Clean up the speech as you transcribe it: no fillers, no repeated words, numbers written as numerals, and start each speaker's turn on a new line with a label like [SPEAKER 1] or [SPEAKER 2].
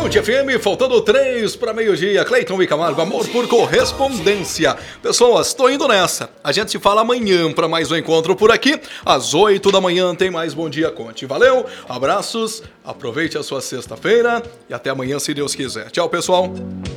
[SPEAKER 1] Ponte FM, faltando 3 para meio-dia. Cleiton e Camargo, amor por correspondência. Pessoas, tô indo nessa. A gente se fala amanhã para mais um encontro por aqui. Às 8 da manhã tem mais Bom Dia Conte. Valeu, abraços, aproveite a sua sexta-feira e até amanhã, se Deus quiser. Tchau, pessoal.